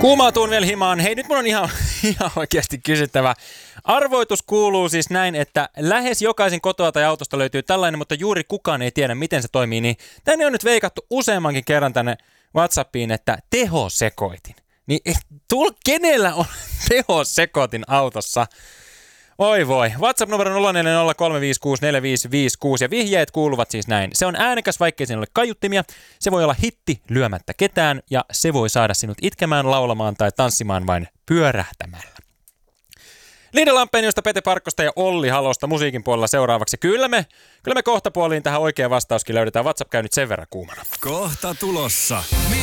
Kuumautuun vielä himaan. Hei, nyt mun on ihan oikeasti kysyttävä. Arvoitus kuuluu siis näin, että lähes jokaisen kotoa tai autosta löytyy tällainen, mutta juuri kukaan ei tiedä, miten se toimii. Niin tänne on nyt veikattu useammankin kerran tänne WhatsAppiin, että tehosekoitin. Niin kenellä on tehosekoitin autossa? Oi voi. WhatsApp-numero 0403564556 ja vihjeet kuuluvat siis näin. Se on äänekäs, vaikkei siinä ole kaiuttimia. Se voi olla hitti lyömättä ketään ja se voi saada sinut itkemään, laulamaan tai tanssimaan vain pyörähtämällä. Liida Lampeeniosta, Pete Parkkosta ja Olli Halosta musiikin puolella seuraavaksi. Kyllä me kohta puoliin tähän oikea vastauskin löydetään. WhatsApp käy nyt sen verran kuumana. Kohta tulossa.